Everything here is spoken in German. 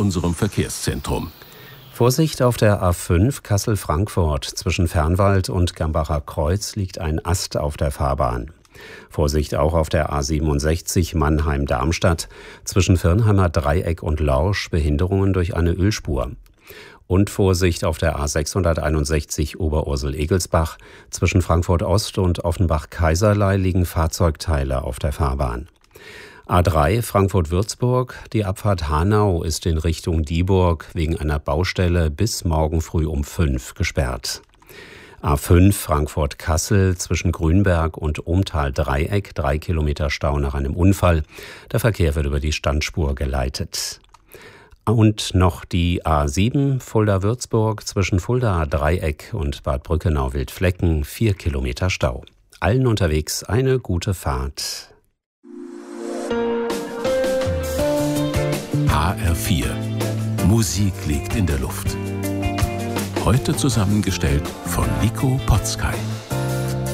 unserem Verkehrszentrum. Vorsicht auf der A5 Kassel-Frankfurt. Zwischen Fernwald und Gambacher Kreuz liegt ein Ast auf der Fahrbahn. Vorsicht auch auf der A67 Mannheim-Darmstadt. Zwischen Firnheimer Dreieck und Lorsch Behinderungen durch eine Ölspur. Und Vorsicht auf der A661 Oberursel-Egelsbach. Zwischen Frankfurt Ost und Offenbach-Kaiserlei liegen Fahrzeugteile auf der Fahrbahn. A3 Frankfurt-Würzburg. Die Abfahrt Hanau ist in Richtung Dieburg wegen einer Baustelle bis morgen früh um 5 gesperrt. A5 Frankfurt-Kassel zwischen Grünberg und Ohmtal-Dreieck, 3 Kilometer Stau nach einem Unfall. Der Verkehr wird über die Standspur geleitet. Und noch die A7 Fulda-Würzburg zwischen Fulda-Dreieck und Bad Brückenau-Wildflecken, 4 Kilometer Stau. Allen unterwegs eine gute Fahrt. HR4. Musik liegt in der Luft. Heute zusammengestellt von Nico Potzkay.